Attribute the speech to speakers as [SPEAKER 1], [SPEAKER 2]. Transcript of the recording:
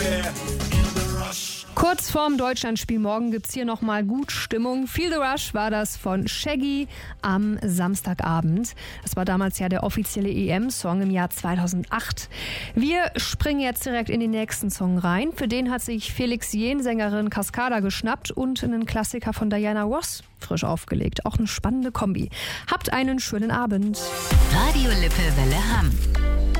[SPEAKER 1] Kurz vorm Deutschlandspiel morgen gibt's hier nochmal gut Stimmung. Feel the Rush war das von Shaggy am Samstagabend. Das war damals ja der offizielle EM-Song im Jahr 2008. Wir springen jetzt direkt in den nächsten Song rein. Für den hat sich Felix Jähn, Sängerin Cascada, geschnappt und einen Klassiker von Diana Ross frisch aufgelegt. Auch eine spannende Kombi. Habt einen schönen Abend.
[SPEAKER 2] Radio Lippe Welle Hamm.